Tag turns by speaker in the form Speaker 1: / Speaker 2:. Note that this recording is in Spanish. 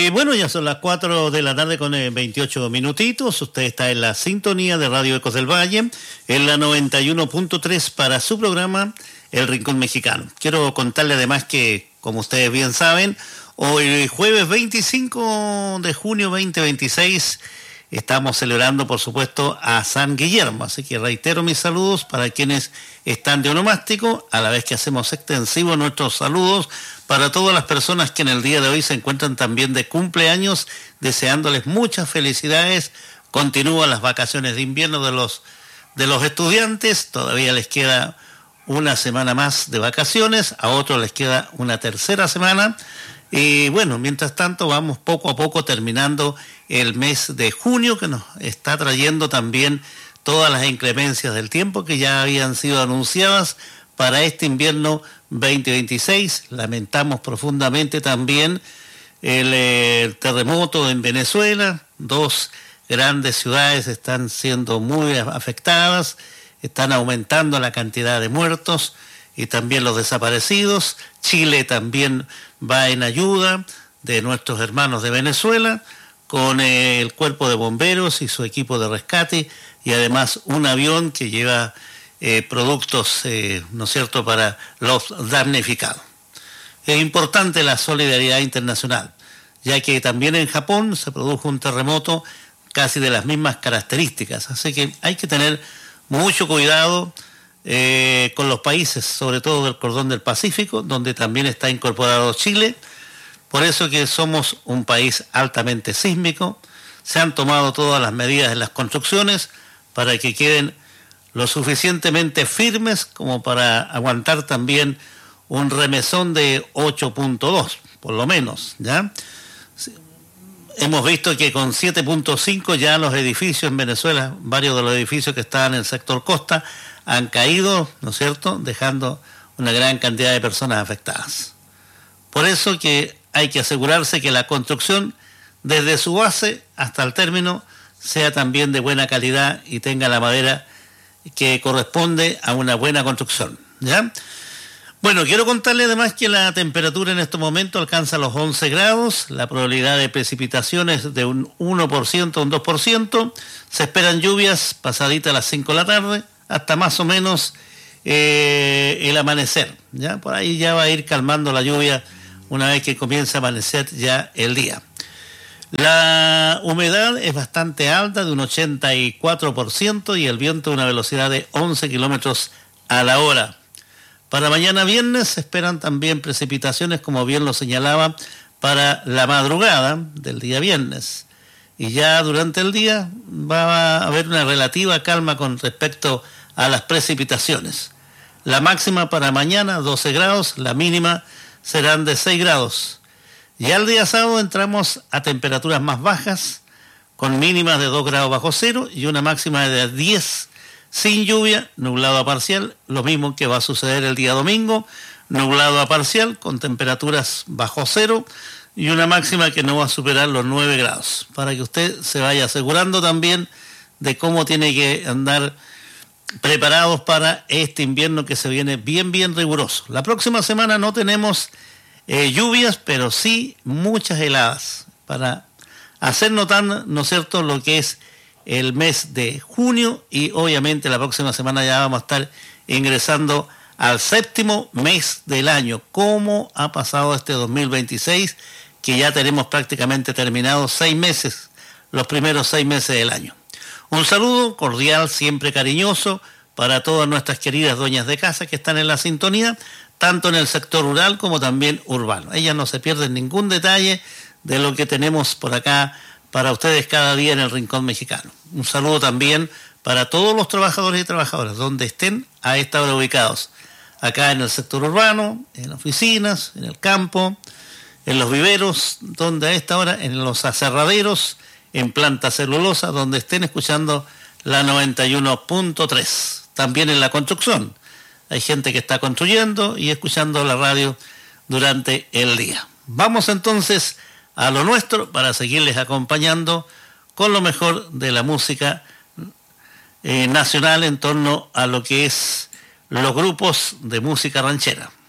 Speaker 1: Bueno, ya son las 4 de la tarde con 28 minutitos. Usted está en la sintonía de Radio Ecos del Valle, en la 91.3 para su programa El Rincón Mexicano. Quiero contarle además que, como ustedes bien saben, hoy jueves 25 de junio 2026 estamos celebrando, por supuesto, a San Guillermo. Así que reitero mis saludos para quienes están de onomástico, a la vez que hacemos extensivos nuestros saludos para todas las personas que en el día de hoy se encuentran también de cumpleaños, deseándoles muchas felicidades. Continúan las vacaciones de invierno de los estudiantes, todavía les queda una semana más de vacaciones, a otros les queda una tercera semana. Y bueno, mientras tanto vamos poco a poco terminando el mes de junio, que nos está trayendo también todas las inclemencias del tiempo que ya habían sido anunciadas para este invierno 2026. Lamentamos profundamente también el terremoto en Venezuela. 2 grandes ciudades están siendo muy afectadas, están aumentando la cantidad de muertos y también los desaparecidos. Chile también va en ayuda de nuestros hermanos de Venezuela con el cuerpo de bomberos y su equipo de rescate y además un avión que lleva productos, ¿no es cierto?, para los damnificados. Es importante la solidaridad internacional, ya que también en Japón se produjo un terremoto casi de las mismas características, así que hay que tener mucho cuidado con los países, sobre todo del cordón del Pacífico, donde también está incorporado Chile. Por eso que somos un país altamente sísmico. Se han tomado todas las medidas en las construcciones para que queden lo suficientemente firmes como para aguantar también un remesón de 8.2, por lo menos, ¿ya? Hemos visto que con 7.5 ya los edificios en Venezuela, varios de los edificios que estaban en el sector costa, han caído, ¿no es cierto?, dejando una gran cantidad de personas afectadas. Por eso que hay que asegurarse que la construcción, desde su base hasta el término, sea también de buena calidad y tenga la madera que corresponde a una buena construcción, ¿ya? Bueno, quiero contarle además que la temperatura en este momento alcanza los 11 grados, la probabilidad de precipitaciones de un 1% a un 2%, se esperan lluvias pasaditas a las 5 de la tarde, hasta más o menos el amanecer, ¿ya? Por ahí ya va a ir calmando la lluvia una vez que comience a amanecer ya el día. La humedad es bastante alta, de un 84%, y el viento de una velocidad de 11 kilómetros a la hora. Para mañana viernes se esperan también precipitaciones, como bien lo señalaba, para la madrugada del día viernes. Y ya durante el día va a haber una relativa calma con respecto a las precipitaciones. La máxima para mañana 12 grados, la mínima serán de 6 grados. Ya el día sábado entramos a temperaturas más bajas, con mínimas de 2 grados bajo cero y una máxima de 10, sin lluvia, nublado a parcial, lo mismo que va a suceder el día domingo, nublado a parcial, con temperaturas bajo cero y una máxima que no va a superar los 9 grados, para que usted se vaya asegurando también de cómo tiene que andar preparados para este invierno que se viene bien, bien riguroso. La próxima semana no tenemos lluvias, pero sí muchas heladas, para hacer notar, ¿no es cierto?, lo que es el mes de junio, y obviamente la próxima semana ya vamos a estar ingresando al 7º mes del año. ¿Cómo ha pasado este 2026? Que ya tenemos prácticamente terminados 6 meses, los primeros 6 meses del año. Un saludo cordial, siempre cariñoso, para todas nuestras queridas dueñas de casa que están en la sintonía, tanto en el sector rural como también urbano. Ellas no se pierden ningún detalle de lo que tenemos por acá para ustedes cada día en el Rincón Mexicano. Un saludo también para todos los trabajadores y trabajadoras, donde estén a esta hora ubicados. Acá en el sector urbano, en oficinas, en el campo, en los viveros, donde a esta hora, en los aserraderos, en planta celulosa, donde estén escuchando la 91.3. También en la construcción. Hay gente que está construyendo y escuchando la radio durante el día. Vamos entonces a lo nuestro para seguirles acompañando con lo mejor de la música nacional en torno a lo que es los grupos de música ranchera.